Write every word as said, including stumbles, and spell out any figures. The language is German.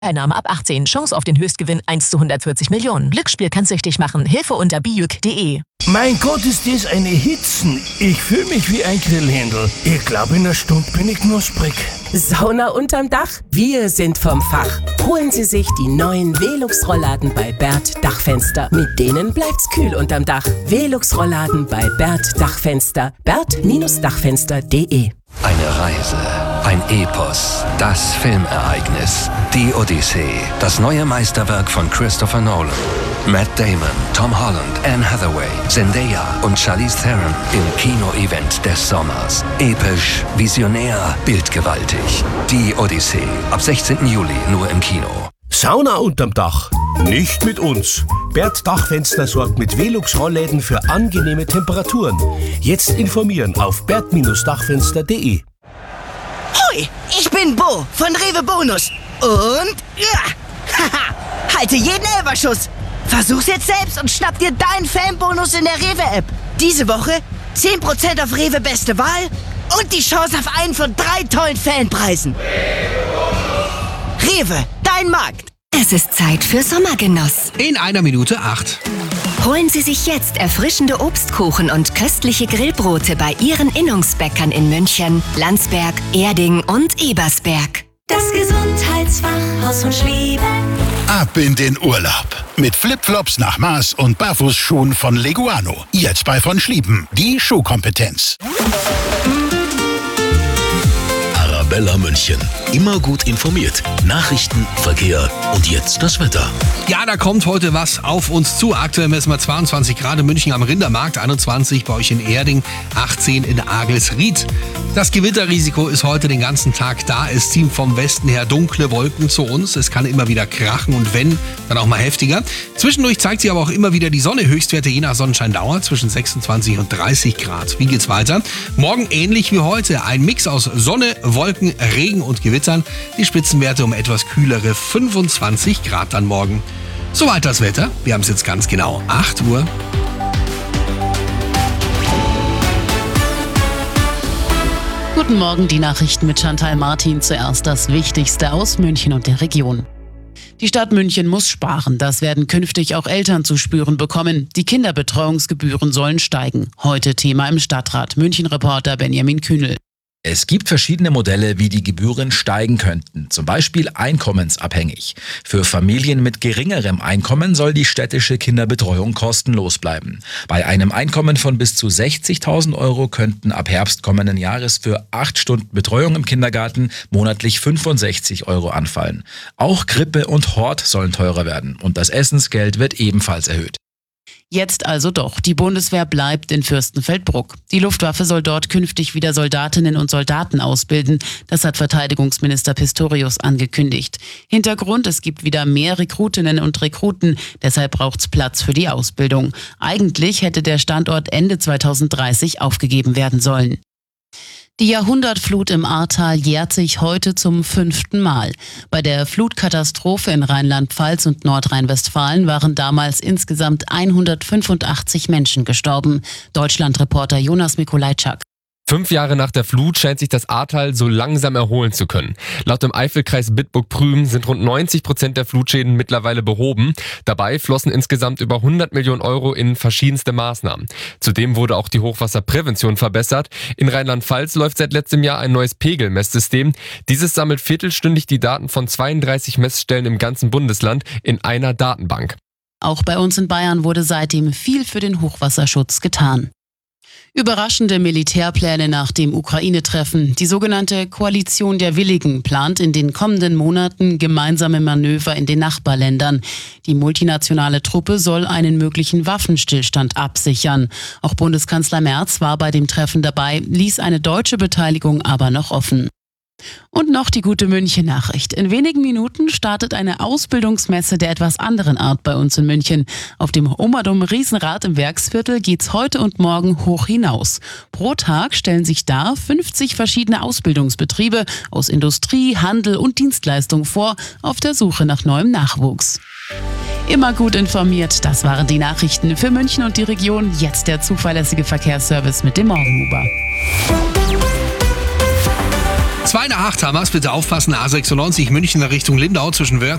Einnahme ab achtzehn. Chance auf den Höchstgewinn eins zu hundertvierzig Millionen. Glücksspiel kann süchtig machen. Hilfe unter bijuk punkt de. Mein Gott, ist das eine Hitzen. Ich fühle mich wie ein Grillhändel. Ich glaube, in einer Stunde bin ich knusprig. Sauna unterm Dach? Wir sind vom Fach. Holen Sie sich die neuen Velux-Rollladen bei Bert Dachfenster. Mit denen bleibt's kühl unterm Dach. Velux-Rollladen bei Bert Dachfenster. bert Dachfenster punkt de. Eine Reise, ein Epos, das Filmereignis, die Odyssee, das neue Meisterwerk von Christopher Nolan. Matt Damon, Tom Holland, Anne Hathaway, Zendaya und Charlize Theron im Kino-Event des Sommers. Episch, visionär, bildgewaltig. Die Odyssee, ab sechzehnten Juli nur im Kino. Sauna unterm Dach. Nicht mit uns. Bert Dachfenster sorgt mit Velux-Rollläden für angenehme Temperaturen. Jetzt informieren auf bert Dachfenster punkt de. Hoi, ich bin Bo von Rewe Bonus. Und ja, haha, halte jeden Elberschuss. Versuch's jetzt selbst und schnapp dir deinen Fanbonus in der Rewe-App. Diese Woche zehn Prozent auf Rewe Beste Wahl und die Chance auf einen von drei tollen Fanpreisen. Rewe, dein Markt. Es ist Zeit für Sommergenuss. In einer Minute acht. Holen Sie sich jetzt erfrischende Obstkuchen und köstliche Grillbrote bei Ihren Innungsbäckern in München, Landsberg, Erding und Ebersberg. Das Gesundheitsfachhaus von Schlieben. Ab in den Urlaub. Mit Flipflops nach Maß und Barfußschuhen von Leguano. Jetzt bei von Schlieben. Die Schuhkompetenz. Arabella München. Immer gut informiert. Nachrichten, Verkehr und jetzt das Wetter. Ja, da kommt heute was auf uns zu. Aktuell messen wir zweiundzwanzig Grad in München am Rindermarkt, einundzwanzig bei euch in Erding, achtzehn in Agelsried. Das Gewitterrisiko ist heute den ganzen Tag da. Es ziehen vom Westen her dunkle Wolken zu uns. Es kann immer wieder krachen und wenn, dann auch mal heftiger. Zwischendurch zeigt sich aber auch immer wieder die Sonne. Höchstwerte je nach Sonnenscheindauer zwischen sechsundzwanzig und dreißig Grad. Wie geht's weiter? Morgen ähnlich wie heute. Ein Mix aus Sonne, Wolken, Regen und Gewittern. Die Spitzenwerte um etwas kühlere fünfundzwanzig Grad dann morgen. Soweit das Wetter. Wir haben es jetzt ganz genau acht Uhr. Guten Morgen, die Nachrichten mit Chantal Martin. Zuerst das Wichtigste aus München und der Region. Die Stadt München muss sparen. Das werden künftig auch Eltern zu spüren bekommen. Die Kinderbetreuungsgebühren sollen steigen. Heute Thema im Stadtrat. München-Reporter Benjamin Kühnel. Es gibt verschiedene Modelle, wie die Gebühren steigen könnten, zum Beispiel einkommensabhängig. Für Familien mit geringerem Einkommen soll die städtische Kinderbetreuung kostenlos bleiben. Bei einem Einkommen von bis zu sechzigtausend Euro könnten ab Herbst kommenden Jahres für acht Stunden Betreuung im Kindergarten monatlich fünfundsechzig Euro anfallen. Auch Krippe und Hort sollen teurer werden und das Essensgeld wird ebenfalls erhöht. Jetzt also doch. Die Bundeswehr bleibt in Fürstenfeldbruck. Die Luftwaffe soll dort künftig wieder Soldatinnen und Soldaten ausbilden. Das hat Verteidigungsminister Pistorius angekündigt. Hintergrund, es gibt wieder mehr Rekrutinnen und Rekruten. Deshalb braucht's Platz für die Ausbildung. Eigentlich hätte der Standort Ende zweitausenddreißig aufgegeben werden sollen. Die Jahrhundertflut im Ahrtal jährt sich heute zum fünften Mal. Bei der Flutkatastrophe in Rheinland-Pfalz und Nordrhein-Westfalen waren damals insgesamt hundertfünfundachtzig Menschen gestorben. Deutschlandreporter Jonas Mikolajczak. Fünf Jahre nach der Flut scheint sich das Ahrtal so langsam erholen zu können. Laut dem Eifelkreis Bitburg-Prüm sind rund neunzig Prozent der Flutschäden mittlerweile behoben. Dabei flossen insgesamt über hundert Millionen Euro in verschiedenste Maßnahmen. Zudem wurde auch die Hochwasserprävention verbessert. In Rheinland-Pfalz läuft seit letztem Jahr ein neues Pegelmesssystem. Dieses sammelt viertelstündig die Daten von zweiunddreißig Messstellen im ganzen Bundesland in einer Datenbank. Auch bei uns in Bayern wurde seitdem viel für den Hochwasserschutz getan. Überraschende Militärpläne nach dem Ukraine-Treffen. Die sogenannte Koalition der Willigen plant in den kommenden Monaten gemeinsame Manöver in den Nachbarländern. Die multinationale Truppe soll einen möglichen Waffenstillstand absichern. Auch Bundeskanzler Merz war bei dem Treffen dabei, ließ eine deutsche Beteiligung aber noch offen. Und noch die gute München-Nachricht. In wenigen Minuten startet eine Ausbildungsmesse der etwas anderen Art bei uns in München. Auf dem Omadom Riesenrad im Werksviertel geht's heute und morgen hoch hinaus. Pro Tag stellen sich da fünfzig verschiedene Ausbildungsbetriebe aus Industrie, Handel und Dienstleistung vor, auf der Suche nach neuem Nachwuchs. Immer gut informiert, das waren die Nachrichten für München und die Region. Jetzt der zuverlässige Verkehrsservice mit dem Morgenhuber. zwei nach acht haben wir's, bitte aufpassen, A sechsundneunzig München in Richtung Lindau zwischen Wörth